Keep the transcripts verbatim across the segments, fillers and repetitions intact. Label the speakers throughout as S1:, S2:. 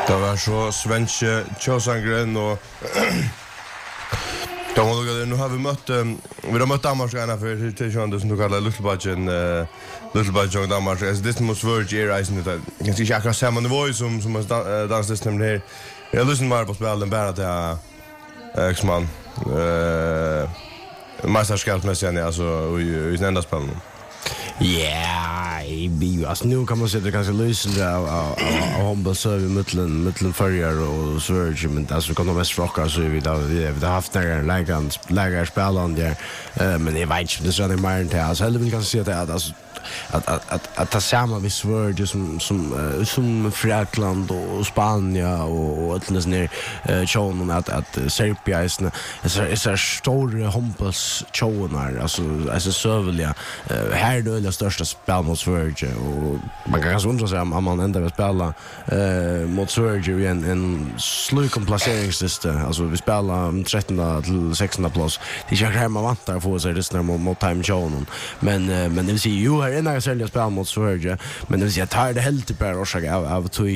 S1: Det var så svenske Tjåsangren och de har nu har vi mött vi har mött Danmarksgarna för till sjön som du kallar Little Budget uh, Little Budget Danmark. Alltså det måste vara J Rising det. Jag kan inte akkurat samma nivå som som danssystemet här. Jag lyssnar mer på spelen bara till X-man eh mästerskapsmässigt alltså i i enda spelen.
S2: Ja, yeah, alltså nu kan man säga det kanske löser av av Humble server mellan mellan förjar och Sverige men alltså kan de mest rocka så vi då vi har haft där lägen läger spelande där men det vet inte det så det mer än det alltså eller vill kanske säga att alltså att att att att ta samman med Sverige som som som Frakland och Spanien och och alla såna här showen att att Serbia är såna är så stora Humbles shower alltså alltså sövliga här då är det största spel mot Sverige och man kan kanske undra sig om man ändå vill spela eh mot Sverige i en en sluk placeringslista alltså vi spelar trettonde till sextonde plats det är ju hemma vantar för sig det mot mot time showen men men det vill säga ju här innan jag säljer spel mot Sverige men det vill säga tar det helt på orsak av av två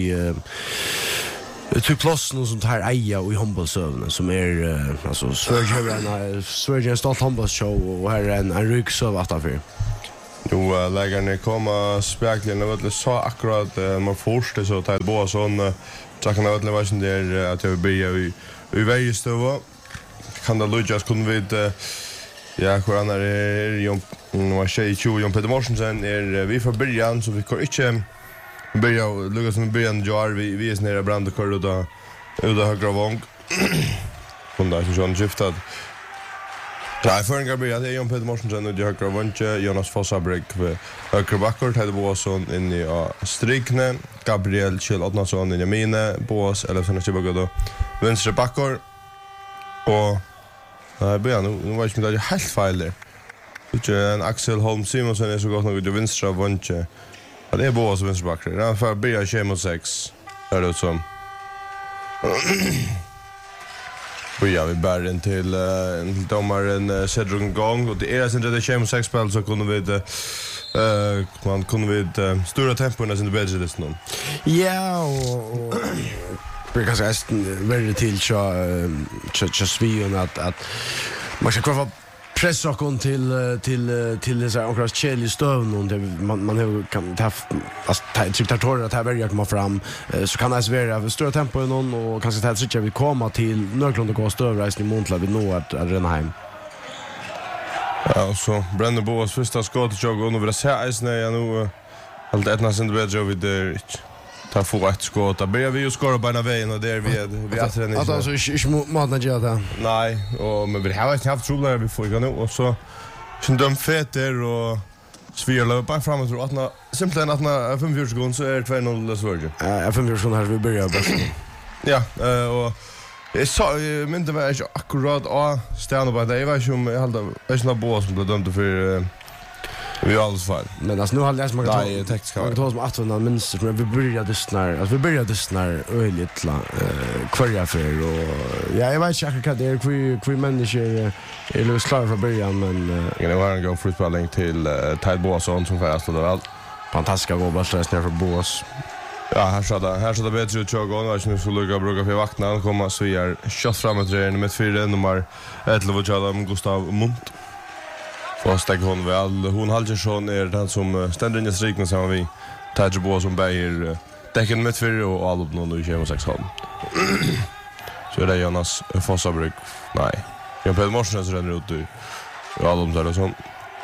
S2: Två plus nu som tar eja och i Humble-sövnen som är alltså Sverige en Sverige en stolt Humble-show och här är en, en rygsöv attafyr.
S1: Jo, uh, lägarna kommer spekligen och det så akkurat uh, man förste så tar det bara sån tackar jag väl vad där att jag börjar i i varje stöva kan det Lucas kunde vi uh, ja hur är det ju vad säger ju Jon Peter Morsensen är vi för början så vi kan inte börja Lucas med början jar vi vi är nära brand och kör då ut högra vång från där så John skiftad. Ja, för en Gabriel det är Jon Peter Morsensen och högra vång Jonas Fossabrik högra backcourt hade Boasson in i strikne Gabriel Kjell Adnason in i mina Boas eller så nästa bak då vänstra backcourt och nej början nu var ju det helt fel där. Det en Axel Holm Simonsen är så gott nog till vänstra vång. Ja, det är Boas och vänsterbackar. Han får börja tjugo mot sex. Är det som. Börjar vi bär in till uh, domaren uh, Cedric gång och det är sen det tjugo mot sex spel så kunde vi uh, man kunde vi uh, stora tempona sen det bättre det någon.
S2: Ja och because I very till så så Svion att att man ska kvar pressa och till till till så här across Chelsea stövn och man man har kan ta alltså typ tar torra att här börjar komma fram så kan det vara stora tempo i någon och kanske ta sig vi komma till Nörklund och gå stövrejsen i Montla vid nå att rena hem.
S1: Ja och så Brandon Boas första skott jag och nu vill säga är snä nu allt ettna sen det bättre vid det ta få ett skott där börjar vi ju skora på en väg och där vi vi har träning.
S2: Alltså alltså ich måste inte göra det.
S1: Nej, och men vi har inte haft problem vi får nu och så sen de fetter och svirla bara framåt och att när simpelt att när fyrtiofyra sekunder så är det två noll Sverige.
S2: Ja, fyrtiofyra sekunder här vi börjar bäst.
S1: Ja, och jag sa men det var ju akkurat och stanna på det. Jag var ju om jag hade väsna bås som blev dömd för vi har alls fall.
S2: Men alltså nu har jag läst man
S1: kan ta tekniska.
S2: Man kan ta som åttahundra minst men vi började snart. Alltså vi började snart öligt la kvarja för och ja jag vet inte vad det är för för människor är lös klar från början men
S1: jag var en gång fotbollsspelning till Tide Boasson som fast och allt.
S2: Fantastiska goalballsträs ner för Boas.
S1: Ja, här så där. Här så där bättre ut jag går och nu skulle lugga bruka för vakna och komma så är shot framåt tränaren med fyra nummer elva och Adam Gustav Munt. Fast jag hon väl hon Halgersson är den som ständer in i striken som vi Tage Boas som bäger täcken med fyra och all upp någon och tjugo sex halv. Så är det Jonas Fossabrik. Nej. Jon Peter Morsen så renner ut i all upp där och så.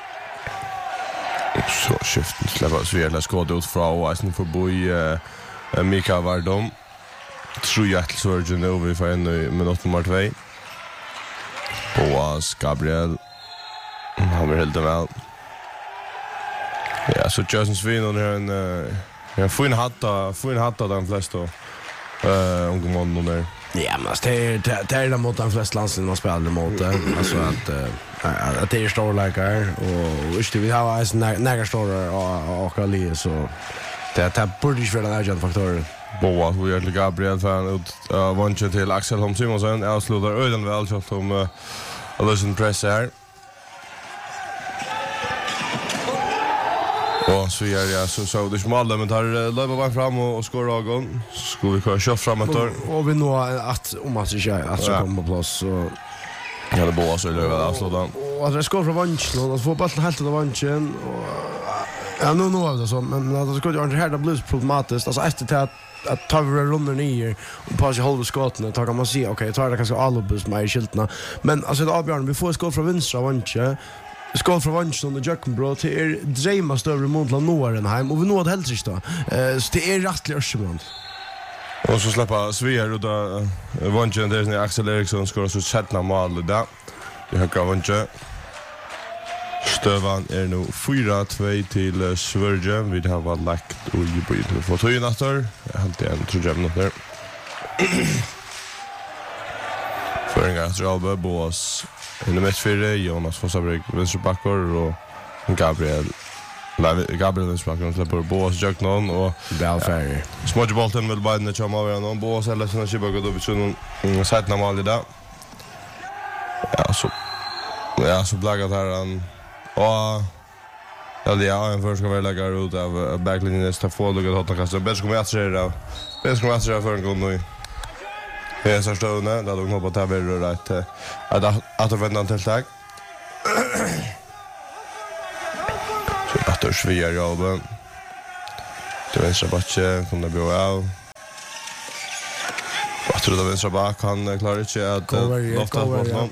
S1: Så skiften släpper så vi skåd ut från och sen får bo i Mika Vardom. Tror jag att Sverige nu vi får en minut nummer två. Boas Gabriel han vill helt väl. Ja, så Jason Svin och en en fin hatta, fin hatta den flesta eh ungdomar någon där.
S2: Ja, men det det är den mot den flesta landsen man spelar mot alltså att att det är storlekar och just vi har alltså några stora och och Ali så det är borde ju vara en agent faktor.
S1: Boa, vi är till Gabriel fan ut vanchen till Axel Holm Simonsen avslutar öden väl så att de Alison Press här. Och så gör jag så så det smallar men tar löpa bara fram och, och skåra ögon. Ska vi köra kört framåt då.
S2: Och vi når att om att det är att så kommer på plats så
S1: ja det bara så det väl avsluta.
S2: Och det ska från vänster och få bollen helt av vänstern och ja nu nu av det så men det ska ju inte här blues problematiskt alltså efter till att att ta över runder ner och på sig hålla skotten så kan man se okej tar det kanske allobus med i skiltna men alltså det avgörande vi får skott från vänster och vänster skott från vänster och Jökenbro till är drömma större mot Norrenheim och vi når det helt inte eh så det är rättligt örsmont.
S1: Och så släppa Sverige och då vänster där är Axel Eriksson skor så sätta mål där. Det har vänster. Stövan är nu fyra två till Sverige. Vi har varit lagt och i bryt för två natter. Jag har inte en tror jag minuter. För en gång så Alba Boas i nummer fyra Jonas Fossabrik vänsterbackar och Gabriel Gabriel vänsterbackar släpper Boas Jöknon och
S2: Belfärg.
S1: Småbollen med Biden som av någon Boas eller såna chibaka då vi så någon sätta mål där. Ja så ja så blagat här han och ja det är en första väl lägga ut av backlinjen nästa få då att han kan bäst komma att se det. Bäst komma att se för en gång nu. Det är så stående där de hoppas att det blir rätt att att vända till tag. Så att det svär jobben. Det vänstra backe kommer bli av. Jag tror det vänstra back han klarar inte att lofta på.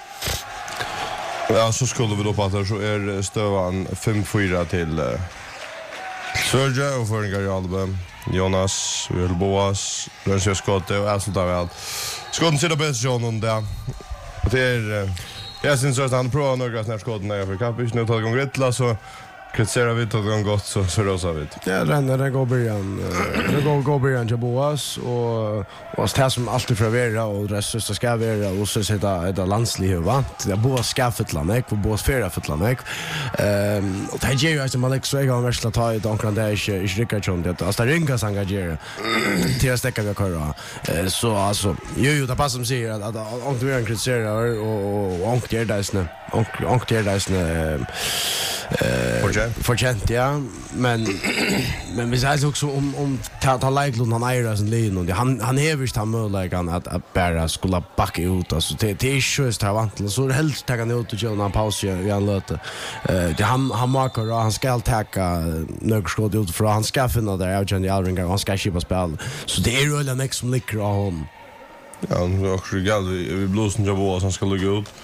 S1: Ja, så skulle vi då på att så är Stövan fem fyra till uh, Sverige och för en Garjalbe. Jonas, Boas, Rönsjö skott och avslutar väl. Skotten sitter bäst John och där. Och det är uh, jag syns att han provar några såna skotten där för kampis nu tar igång rätt så kritiserar vi tar igång gott så så rosar vi.
S2: Ja, den den går början. Det går går början till Boas och och det som alltid förvärra och det så ska vara och så sätta ett landslig vant. Det Boas ska förtla mig och Boas förra förtla mig. Ehm och det ger ju att man liksom jag har versla ta i Donkran där är i Rickardsson det alltså ringa engagera till att stäcka vi köra. Så alltså ju ju det passar som säger att att om du är kritiserar och och det där snä och och det där snä eh förtjänt ja men men vi säger också om om ta ta Leiklund han äger sin lin och han han hävist han möjligheten att att bara skulle backa ut alltså det det är just här vant så helt ta kan ut och göra en paus i en löte eh det han han markar och han ska ta några skott ut för han ska finna där jag känner aldrig han ska skipa spel så det är väl en ex som likar honom
S1: ja han är också gal vi blåsen jobbar som ska lugga ut.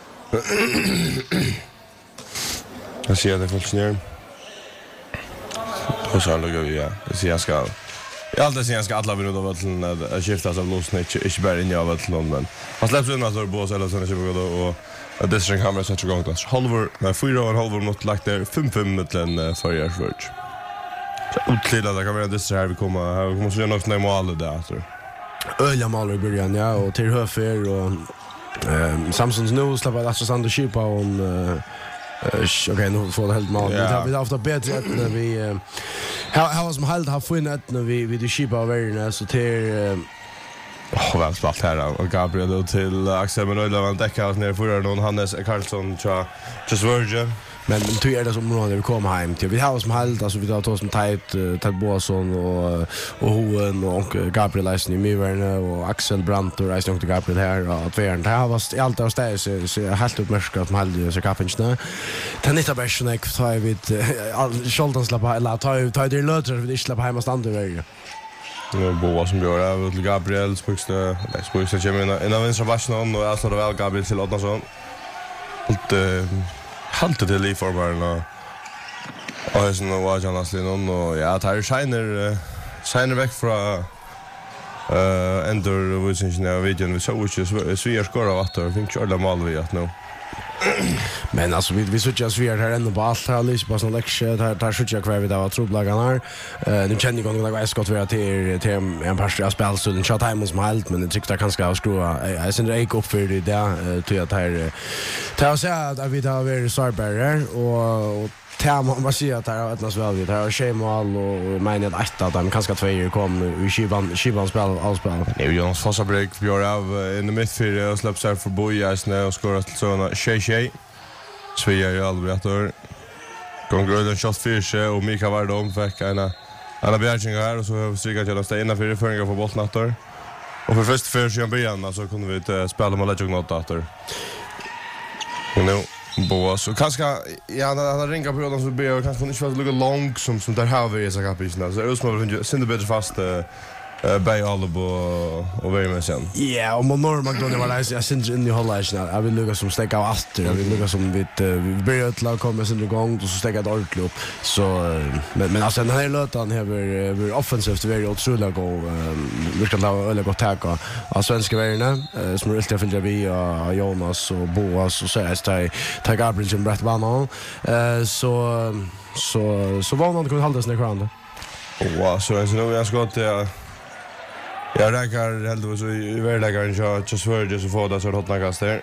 S1: Jag ser det funktionerar. Och så luggar vi ja. Jag ser jag ska jag alltid ser jag ska alla minuter av att skifta av blåsen inte bara in i av att men han släpps in att Boas eller så när jag och att det ska kamera sätta igång klass. Halvor med fyra och en halvor mot lagt där fem fem mot en förjärsvärd. Så utlida där kan vi det så här vi kommer här kommer så nog när mål där så.
S2: Öliga mål i början ja och till höfer och ehm Samsons nu släpper alltså Sander Chipa om Uh, okej, nu får det helt mal. Vi har vi har haft bättre när vi här har som helt har funnit när vi vi det skipa över så till
S1: åh väl spalt här och Gabriel till Axel Manuel och täcka oss ner för någon Hannes Karlsson tror just Virgin.
S2: Men tog är det som när vi kommer hem till vi har som helt alltså vi har tagit som tajt Ted Boasson och och Hoen och Gabriel Eisen i Myrvärne och Axel Brandt och Eisen till Gabriel här och att värn det här var allt av stäs så, så helt uppmärksam som helt så kapenchna. Den inte bara snäck tar vi all Scholtens lappa eller tar tar det löter vi inte släppa hem och stanna där.
S1: Nu Boas som gör det till Gabriel spukste nej spukste kommer in en av vänstra backen och alltså det väl Gabriel till Odnarsson. Allt halt det till i formen och och så nu var jag nästan och ja tar shiner shiner väck från eh enter vision videon vi så vi så är skora åt och think alla mål vi att nu
S2: men alltså vi vi så just vi är här ändå på allt här liksom på sån lektion där där så jag kvar vi där var troblagarna eh nu känner jag nog att skott vara till till en par spel spel så den shot time som helt men det tycker jag kanske ska skruva jag sen det gick upp för det där till att här ta så att vi har varit sårbara och Tam man ser att det är ett väl vi har schemal och menar att att de kanske två kom i skivan skivan spel allspel.
S1: Nu Jonas Fossabrik gör av in the midfield och släpps här för Bojas när och skorar till såna tjej tjej. Svea i Albertor. Konkurrenten shot fyra och Mika var dom fick en en bjärgning här och så har vi strikat till att stå innan för förringar på bollnatter. Och för först för sig början så kunde vi inte spela med Legend Not åter. Nu Boas och kanske ja han ringer på dem så blir kanske inte så lugnt lång som som där har vi så kapisen så är det som att synda bättre fast eh bei Alebo och vem med sen.
S2: Ja, och Monor McDonald var där jag syns in i hållaren. Jag vill lugga som stäcka av åter. Jag vill lugga som vi vi börjar att lag kommer sen igång och så stäcka ett ordentligt upp. Så men men alltså den här låten har vi offensivt väldigt otroligt gå vi ska ha eller gott tacka av svenska världen som är alltid följer vi och Jonas och Boas och så är det ta Gabriel som Brett Bannon. Eh så så så var man kunde hålla sig kvar.
S1: Wow, så är det nu jag ska till jag räkar helt och så i världläggaren så just för det så får det så hot nagas där.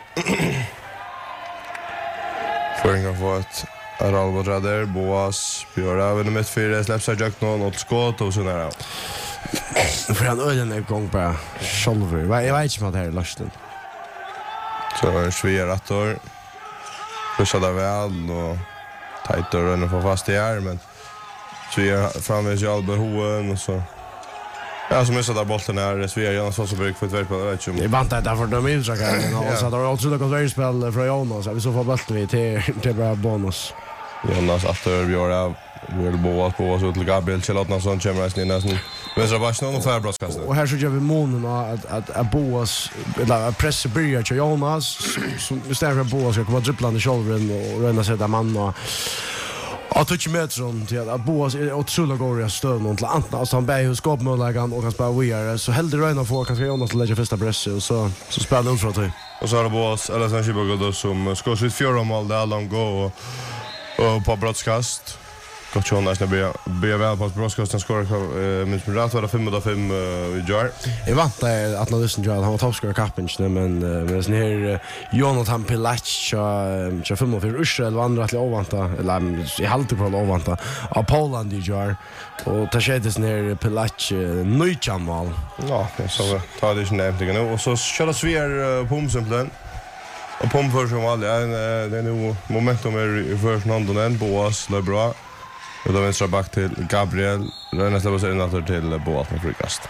S1: Förringar få ett Aralbo där Boas Björn med mitt fyra släpps jag jack någon och skott och så där.
S2: För han öden är igång på shoulder. Vad jag vet inte vad det här lasten.
S1: Så är det svårt att då pusha där väl och tighter och få fast i armen. Så är framvis jag Albo hoen och så ja, som missade där bollen här Sverige Jonas så så bruk för ett verk på jag vet inte.
S2: Det vant där för de utdragar och så där också det går väl spel från Jonas. Vi så får bollen vi till till bra bonus.
S1: Jonas efter Björn vill Boas på så till Gabriel Charlotnason kommer in nästan. Men så bara snön och färbroadcast.
S2: Och här så gör vi månen att att att Boas eller pressa börjar till Jonas som istället för Boas ska komma dribblande i shouldern och ränna sig där man och att touch metron till att Boas är otroligt god i stöd någon till Antna alltså han bär hur skapmöjligheten och kan spela vidare så hellre röna får kanske Jonas lägga första press och så så spelar ut från till.
S1: Och så har det Boas eller sen Chibogo som ska sitt fjärde mål där långt gå och och på broadcast. Gott Jonas när vi be väl på broadcasten skårar med rätt var det fem mot fem i jar.
S2: Jag vant att när lyssnade jag han var toppscorer kappen men men sen här Jonathan Pilac så fem för Israel var andra att ovanta eller i halvtid på ovanta av Poland i jar och ta skedes ner Pilac nöjchan mål.
S1: Ja, så tar det inte nämligen nu och så kör det svär på omsemplen. Och på för som all ja det är nu momentum är för någon Boas det bra. Och då vänstra back till Gabriel. Då är nästa boss in till Boas med frikast.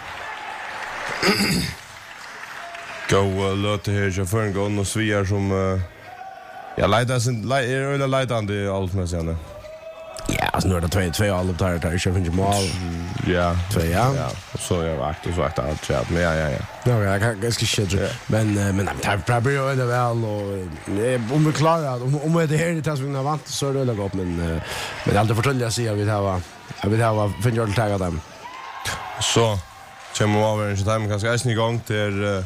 S1: Gå låt det här jag för en gång och sviar som ja leda sin är eller ledande allt med sen.
S2: Ja, alltså nu är det två två all upp där där jag finns ju mål.
S1: Ja,
S2: två ja.
S1: Ja, så jag vakt och vakt att ja, men ja ja ja.
S2: Ja, jag kan ganska shit. Men men tar problem det väl och om vi klarar om om det här det tas vi när vant så är det väl gott men men alltid fortälja sig jag vill ha jag vill ha för jag tagar dem.
S1: Så kommer vi över en time kanske är ni igång till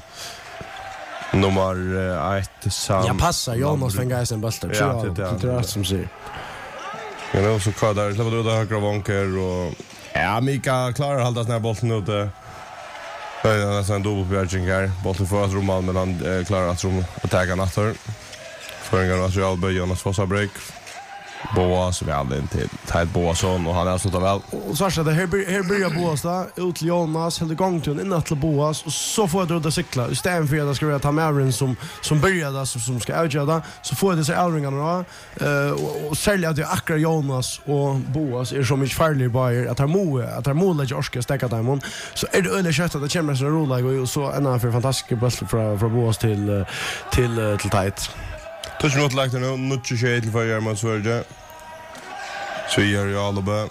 S1: nummer ett sam.
S2: Ja, passar Jonas från Geisen Buster.
S1: Ja,
S2: det är som säger.
S1: Ja, nu så kvar där släpper du där högra vanker och ja, Mika klarar hålla den här bollen ute. Det är nästan en dubbelbjärgning här. Bollen får att Roman men han klarar att rom attacka natter. Förringar att Albo Jonas Fossa break. Boas väl in till tight Boasson och han är så där väl.
S2: Och så så det här här börjar Boas då ut till Jonas hela gången till inåt till Boas och så får jag dra cykla. Istället för att ska jag ta Marin som som börjar som som ska utgöra så får det sig allringarna då. Eh och sälja det akra Jonas och Boas är som mycket farlig bara att han mo att han mo lägger orska stäcka dem så är det öle kött att det kommer så roligt och så en för fantastisk boll från från Boas till till till tight.
S1: Touch not like the no not to shade för German Sverige. Så gör ju Alba.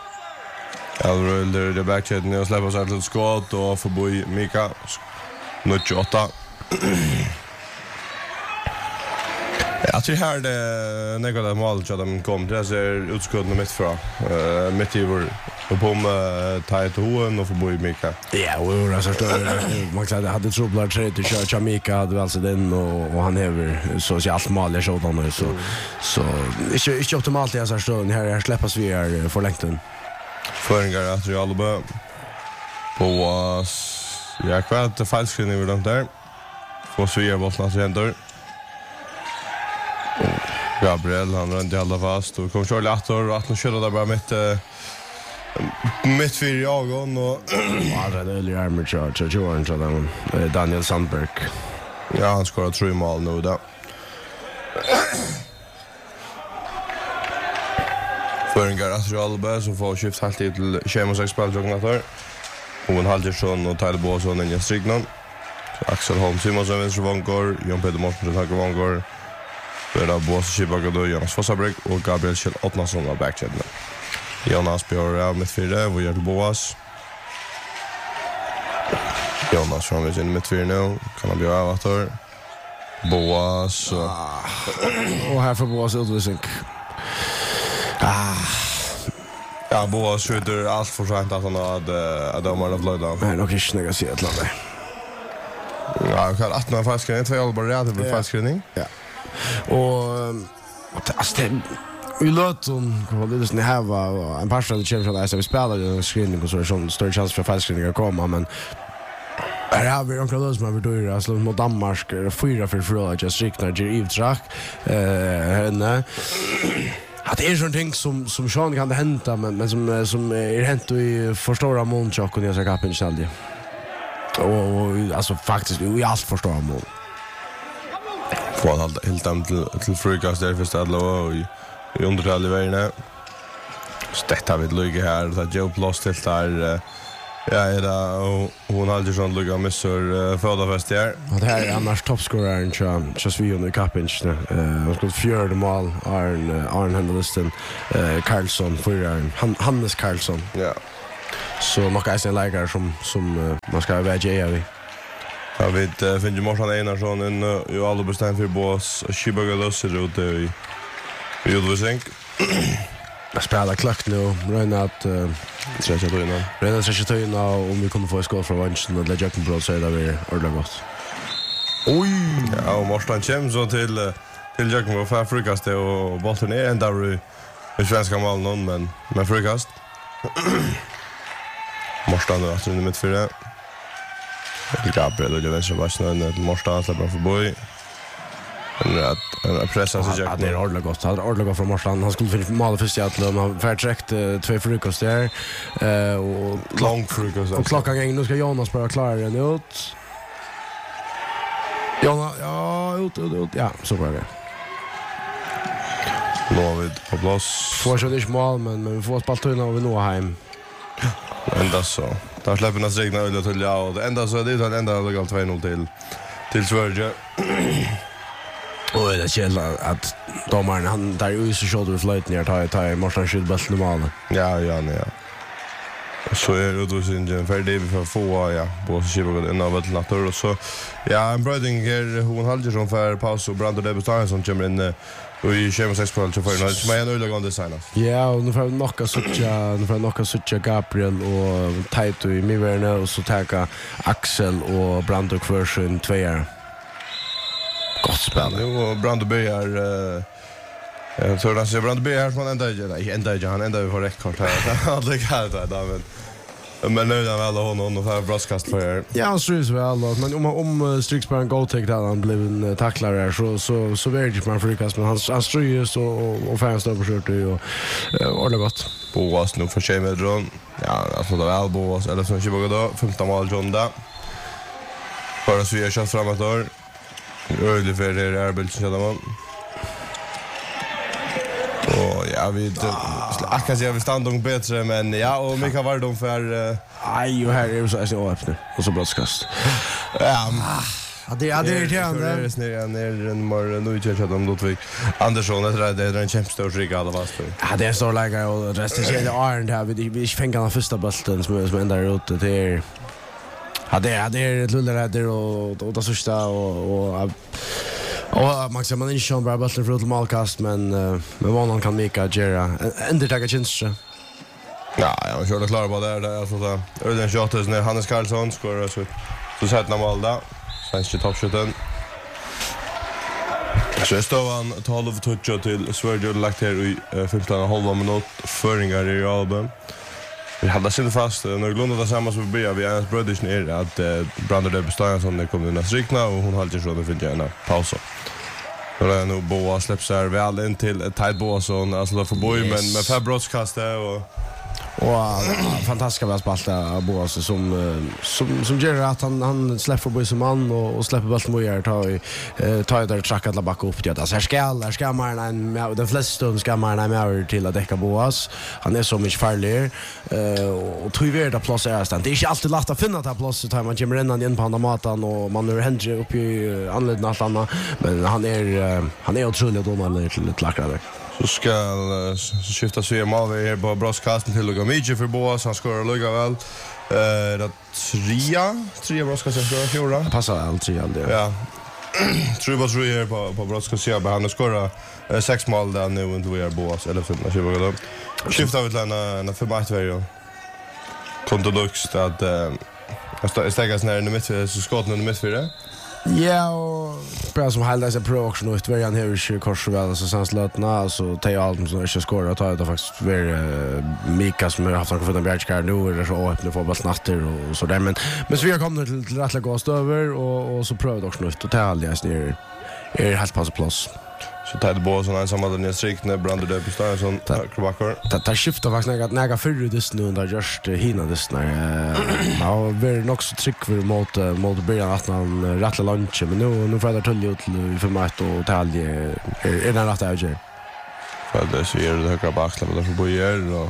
S1: Alba det backchat nu släpper sig till skott och förbi Mika. Not åtta. Jag tror här det negativa målet att de kom det ser utskottet mitt från eh mitt i vår på med tight hoen och förbi Mika.
S2: Ja, och det så står man kan hade trubblar tre till köra Mika hade alltså den och, och han häver så så allt mål är sådan så så inte inte optimalt i så stund här här släppas vi är för längden.
S1: Förringar att Alba på ja kvart falsken över dem där. Får se vad som händer. Gabriel han rör hålla fast och kommer köra åter och att nu kör där bara mitt mitt för ögon och
S2: ja det är ju armor charge Johan så där Daniel Sandberg.
S1: Ja han skorar tre mål nu då. föringar att Alba så får skift halt till Schema sex speljoggnator. Hon Haljersson och Tyler Boasson i striknan. Axel Holm Simonsson vänster vångor, Jon Peter Mortensen höger vångor. Vera Boas Shibaga då Jonas Fossabrek och Gabriel Kjell Ottnason av backchecken. Jonas Björn av mittfältet och gör Boas. Jonas från vid in mittfältet nu kan han bli avatar. Boas
S2: ah. och här får Boas utvisning. Ah.
S1: Ja, Boas skjuter allt för sent att han hade att de har avlöda.
S2: Nej, nog inte snäga sig ett land.
S1: Ja, jag kan att man faktiskt kan inte bara rätt för fastskrinning.
S2: Ja. Och alltså det vi låt hon vad det är här var en par av de champions som vi spelade i screening och så är större chans för fastskrinningar komma men här har vi onkel Lars med då alltså mot Danmark fyra för för just riknar ger Ivtrack eh henne att det är sån ting som som Sean kan hända men men som som är hänt i förstora månchock och nästa kapen själv. Och, och alltså faktiskt vi allt förstora mån.
S1: Får han helt helt dem till till frukast där för stadla och i, i undertal i vägen. Stätta vid Luigi här där Joe Plus till där ja, är det och hon hade sån lugga missor förra fest där.
S2: Och det här är annars toppscorern så just vi under kapen eh och skulle fjärde mål Arn Arn Henderson eh Karlsson för Hannes Karlsson.
S1: Ja.
S2: Så nog är det en lägare som som man ska väga i.
S1: Ja, vi uh, finner Morsan Einarsson in uh, i alla bestämt för Boas Shibaga löser ut i i utvisning.
S2: Jag spelar klart nu, röna att
S1: tretton innan.
S2: Röna tretton innan om vi kommer få ett skål från vänstern och lägga upp en brott så är det vi ordentligt gott.
S1: Oj! Ja, och Morsan kommer så till till Jakob och för frukast och bollen är ända i i svenska mål någon men men frukast. Morsan då att in i mittfältet. Gabriel och vänster backen och Morsan släpper förbi. En pressa sig
S2: Jack. Det är ordentligt gott. Han ordentligt gott från Morsan. Han skulle finna mål först i att han färdträckt två frukost där. Eh och
S1: lång frukost.
S2: Och klockan gång nu ska Jonas bara klara den ut. Jonas ja, ut ut ut. Ja, så var det.
S1: Nu har vi på plats.
S2: Får ju inte mål men men vi får spalta och vi nå hem.
S1: Ända så. Där släpper nästa regna öl till ja och ända så det är det ända legal två noll till till Sverige.
S2: Och det känns att domaren han där ju så shoulder flight ner tar tar Morsan skjut bäst normalt.
S1: Ja, ja, ja. Så är det då sen för det vi får få ja, på så skipar en av ett natur och så ja, en bröding här hon håller som för paus och Brandon Debestan som kommer in och i Schema sex spel så för något men jag nöjer designa.
S2: Ja, och nu får vi knocka sucha, nu får vi knocka sucha Gabriel och Taito i Miverna och så täcka Axel och Brandon version två år. Gott spel.
S1: Nu och Brandon börjar eh så där så Brandon börjar från ända nej ända han ända vi får rekord här. Det kan det där men men nu är väl honom och för broadcast för.
S2: Ja, han strys väl men om om Strixberg go take där han blev en tacklare så så så vet jag man frukast men han han strys och och fans då på skjort och ordentligt gott.
S1: Boas nu för sig med dron. Ja, alltså det var Boas eller så Chibaga då femton mål John där. För oss vi har kört framåt då. Öle för det är Arbel så där man. Och ja, vi akkurat jag vill stanna nog bättre men ja och mycket var de för
S2: aj och här är så så öppna och så broadcast.
S1: Ja.
S2: Ja det är det är det.
S1: Det är snäga ner en mer nu inte jag de Ludvig Andersson det är det en champstor rig alla fast.
S2: Ja det är så lägga och resten är det Iron här vi vi fänger den första bollen som som ändar ut det är ja det är det är ett lulla där och och det sista och och och Max man inte kör bara bollen för ett målkast men men vad någon kan meka Gera ändå ta chansen.
S1: Ja, jag kör det klara på där där så där. Ölden shotas när Hannes Karlsson skorar så så sätter han mål där. Svenska toppskjuten. Så står han tolv touch till Sverige lagt här i femton och halva minut föringar i Alben. Vi hade sig fast när glunda det samma som vi vi är brothers ner att Brandon Debestan som det kommer nästa rikna och hon håller så det för gärna paus. Då är nu Boas släpps här väl in till Tide Boasson alltså då för boy men med för broadcast och
S2: Och fantastiska väspalta Boas som som som gör att han han släpper på som man och, och släpper bollen och gör ta i ta där tracka alla backa upp det. Alltså här ska här ska man en den flesta stund ska man en mer till att täcka Boas. Han är så mycket farlig eh och tror vi det plats är ständ. Det är inte alltid lätt att finna det plats så tar man kommer in in på andra matan och man är händer upp i anledning allt annat men han är han är otroligt dålig till ett lackare.
S1: Så ska så skifta sig mal vi här på broadcasten till Luga Midge för Boas han skorar lugga väl. Eh det trea, trea broadcasten skorar fjärde.
S2: Passar allt tre det.
S1: Ja. Tror vad tror jag på på broadcasten men han skorar sex mål där nu under vi är Boas eller fem när vi går. Skifta ut en en för match varje. Kontolux att eh stägas ner i mitt så skott under mitt fyra.
S2: Ja, och bra som halda sig pro också ut var han här i kors väl så sen slutna så tar jag allt som inte skorar att ta det faktiskt ver Mika som har haft några för Bergskär nu eller så öppna för bara snatter och så där men men så vi har kommit till, till rättla gåst över och och så prövar också ut och ta alldeles ner är helt pass plats.
S1: Så tar det bara såna en samma den striktne brander där på stan sån krobackor.
S2: Det tar skiftar faktiskt några några förr det nu under just hina det när ja ver nog så tryck för mot mot början att han rattla lunch men nu nu får det tull ut för mig och talje är den rätta jag.
S1: För det så är det högra backla där för bojer och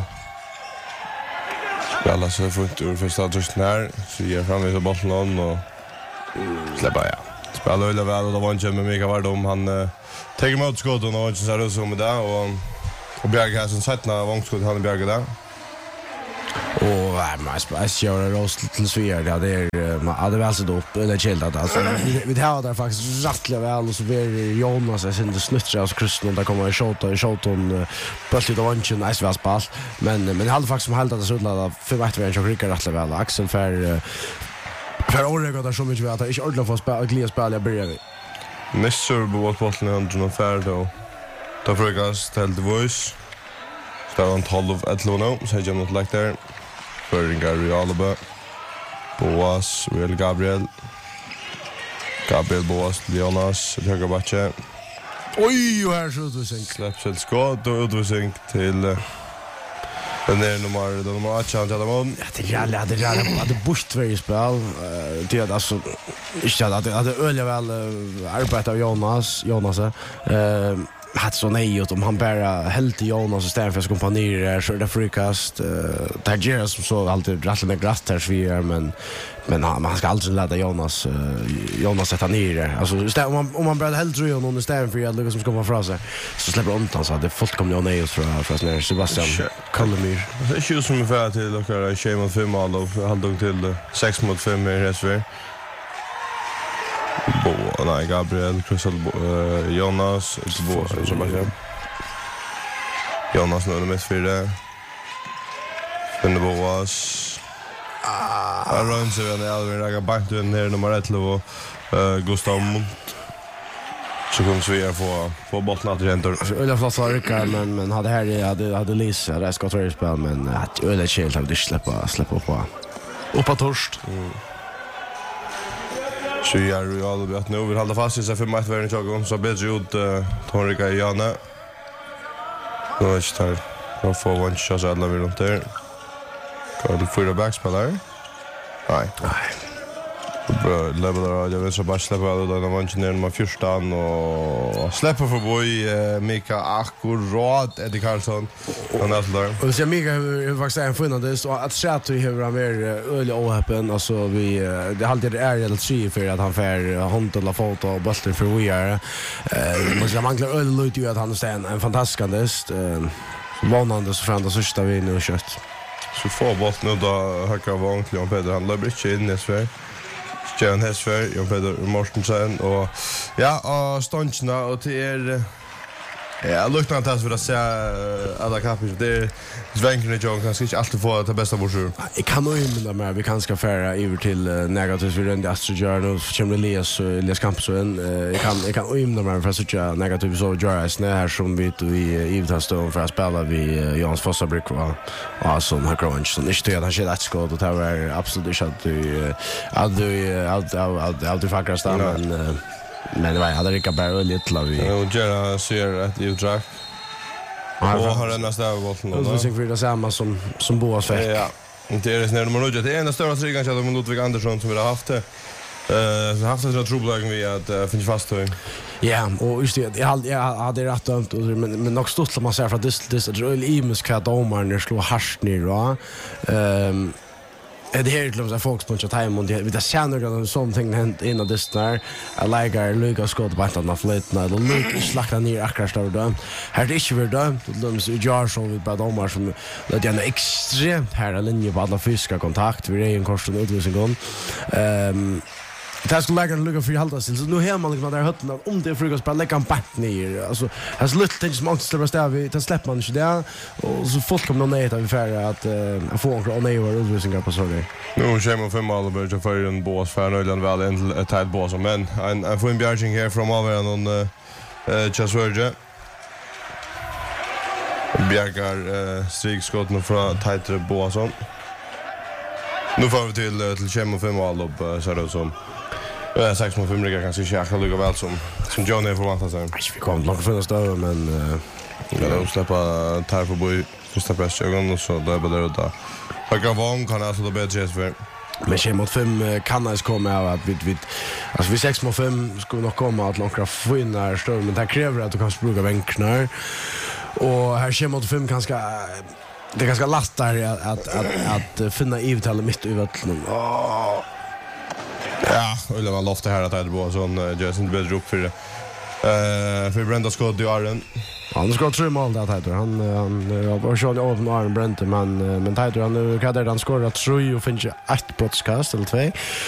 S1: spelar så fort ur första just när så ger fram vi så bollen och släpper ja. Spelar väl väl och då vann ju med Mika var de han tar emot skottet och inte så här så med det och och Bjärge har sen sättna vångskott han Bjärge där.
S2: Och nej men jag kör rost till Sverige där det är man hade väl så då eller chillat alltså vi har där faktiskt rättliga väl och så blir Jonas jag syns det snuttrar och kryssen där kommer shota och shoton plötsligt av anchen nice väl spel men men det hade faktiskt som helt att så där för vart vi en chock rättliga väl Axel för för Oregon där så mycket vi att inte ordentligt få spela glia spel jag börjar vi.
S1: Missur på bollen under någon färd då. Då frågas till The Voice. Står on tolv elva nu, så jag mot like där. Föringar Realba. Boas, Real Gabriel. Gabriel Boas, Jonas, höger backe.
S2: Oj, och här så utvisning.
S1: Släpps ett skott och utvisning till den är nummer den nummer åtta han hade mål.
S2: Ja, det är alla det är alla hade bort två spel. Det är alltså inte att hade öliga väl arbete av Jonas, Jonas eh hade så nej om han bara helt Jonas och Stenfors kompani där så det frikast där ger som så alltid rattla med glatt här vi men men han, man ska alltid lägga Jonas uh, Jonas sätta ner det alltså om man om man bara helt tror någon istället för att liksom ska komma fram sig så släpper ont han så det fullkomligt nej för för när Sebastian Kallemyr
S1: det är ju som ungefär till lokala tjej mot fem mål och halvdog till sex mot fem i resten. Bo, nej, Gabriel, Crystal, uh, Jonas, Bo, som man säger. Jonas nu är med fyra. Finner Boas. Ah, runt så vi har Alvin Raga bank den här nummer ett och uh, Gustav Mont. Så kunde vi få få bollen att ränta.
S2: Ulla Flossar Rickard men men hade här hade hade Lisa det ska tror spel men att Ulla Child hade släppa släppa på. Uppa torst.
S1: Mm. Så jag är ju alldeles att nu vill hålla fast i sig för match värden jag så bättre ut Torrika Janne. Då är det här. Då får vi en chans alla vill runt där. Kan du fyra backspelare? Nej.
S2: Nej.
S1: Bra, levelar jag vill så bara släppa alla där man inte ner med fyrstan och släppa för boy Mika akkurat Eddie Karlsson och allt där.
S2: Och så Mika hur faktiskt är funnande så att sätta hur han mer öl och happen alltså vi det alltid är eller tre för att han får hand eller foto och bollen för vi är eh måste mangla öl lut ju att han är en fantastisk andest vanande så fram då sista vi nu kött.
S1: Så får bollen nu då högra vångt Leon Peder han löper inte in i Sverige. Jan Hesver, Jan Peder Mortensen och ja, och stunderna och till er ja, luktar inte för att se alla kapis det svänker det jag kanske inte alltid få det bästa borsur.
S2: Jag kan nog inte mer vi kan ska färra över till negativt vi runt Astrid Journal kommer Elias Elias Campsen jag kan jag kan inte mer för att så negativt så Joras när här som vi i Ivta stone för att spela vi Jans Fossabrik var alltså har crunch så inte det han skulle att skåda och det var absolut inte att du att du att att du faktiskt men men det var hade Rickard bara lite la vi.
S1: Och Gerard ser att ju drack. Och har en nästa bollen då.
S2: Det är det samma som som Boas fick.
S1: Ja. Inte är det när nummer nio. Det är en större strigan så att Ludvig Andersson som vi har haft det. Eh, så haft det så trubbelagen vi att uh, finna fast då.
S2: Ja, och just det, jag hade jag hade rätt dömt men men nog stort man säger för att det det är öl imus kvar domaren slår harst ner va. Ehm det här är så folks punch time och det vi det känner att something hänt innan det där. Jag lägger Lucas skott på att han flyttar och Lucas slaktar ner akkurat där då. Här det är ju då de så jar så vi på domar som det är en extremt här linje på alla fysiska kontakt vi är en kort och utvisning gång. Ehm Det skulle lägga lucka för halta så nu här man liksom där hötten om det frukost bara lägga en back ner alltså has little things months till rest vi det släpper man inte där och så folk kommer ner att vi färra att uh, få en och ner och utvisningar på så där.
S1: Nu kommer fem mål över till för en boss för Nöland väl en ett tight boss men en en får en bjärging här från av en eh Chaswerge. Bjärgar strikskott nu från tightre Boasson. Nu får vi till till Chem och fem mål upp så där som Ja, sex mot fem ligger kanske inte akkurat lika väl som som Johnny förväntar sig.
S2: Nej, vi kommer långt från större men uh,
S1: ja, de släpper tar för boy första pressjögon och så där blir det då. Högra vång kan alltså då bättre för.
S2: Men Chem mot fem kan det komma av att vi vi alltså vi sex mot fem skulle nog komma att långt finnar större men det kräver att du kan spruga vänknar. Och här Chem mot fem kanske det är ganska lättare att att att, att finna ivtal mitt i vattnet. Åh.
S1: Ja, eller man loftar här att det var sån uh, just inte bättre upp för det. Eh för Brenda Scott i Arden.
S2: Han ska tre mål där heter han han var sjön av Arden Brent men men heter han nu kan han skora tre och finns ett broadcast eller två.